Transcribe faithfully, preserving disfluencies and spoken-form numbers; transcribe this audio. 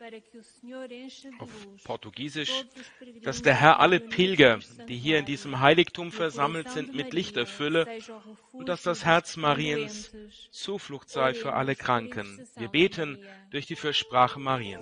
auf Portugiesisch, dass der Herr alle Pilger, die hier in diesem Heiligtum versammelt sind, mit Licht erfülle und dass das Herz Mariens Zuflucht sei für alle Kranken. Wir beten durch die Fürsprache Mariens.